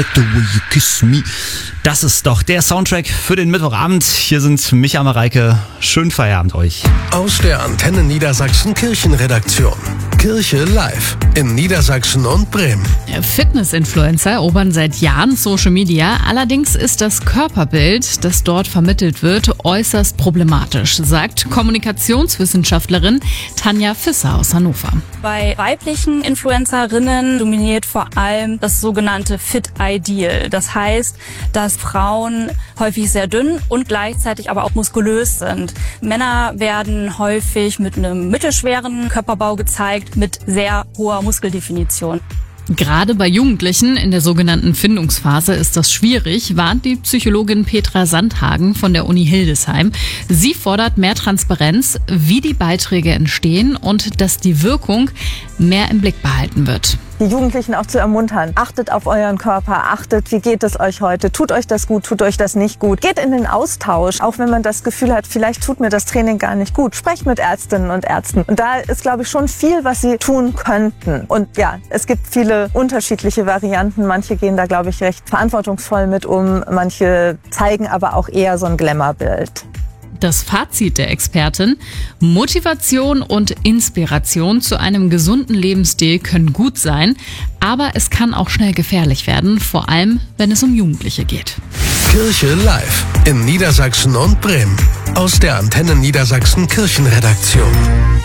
The Way You Kiss Me. Das ist doch der Soundtrack für den Mittwochabend. Hier sind Micha, Mareike. Schönen Feierabend euch. Aus der Antenne Niedersachsen Kirchenredaktion. Kirche live in Niedersachsen und Bremen. Fitness-Influencer erobern seit Jahren Social Media. Allerdings ist das Körperbild, das dort vermittelt wird, äußerst problematisch, sagt Kommunikationswissenschaftlerin Tanja Fisser aus Hannover. Bei weiblichen Influencerinnen dominiert vor allem das sogenannte Fit Ideal. Das heißt, dass Frauen häufig sehr dünn und gleichzeitig aber auch muskulös sind. Männer werden häufig mit einem mittelschweren Körperbau gezeigt, mit sehr hoher Muskeldefinition. Gerade bei Jugendlichen in der sogenannten Findungsphase ist das schwierig, warnt die Psychologin Petra Sandhagen von der Uni Hildesheim. Sie fordert mehr Transparenz, wie die Beiträge entstehen und dass die Wirkung mehr im Blick behalten wird. Die Jugendlichen auch zu ermuntern. Achtet auf euren Körper, achtet, wie geht es euch heute? Tut euch das gut, tut euch das nicht gut? Geht in den Austausch, auch wenn man das Gefühl hat, vielleicht tut mir das Training gar nicht gut. Sprecht mit Ärztinnen und Ärzten. Und da ist, glaube ich, schon viel, was sie tun könnten. Und ja, es gibt viele unterschiedliche Varianten. Manche gehen da, glaube ich, recht verantwortungsvoll mit um. Manche zeigen aber auch eher so ein Glamourbild. Das Fazit der Expertin: Motivation und Inspiration zu einem gesunden Lebensstil können gut sein, aber es kann auch schnell gefährlich werden, vor allem wenn es um Jugendliche geht. Kirche live in Niedersachsen und Bremen. Aus der Antenne Niedersachsen Kirchenredaktion.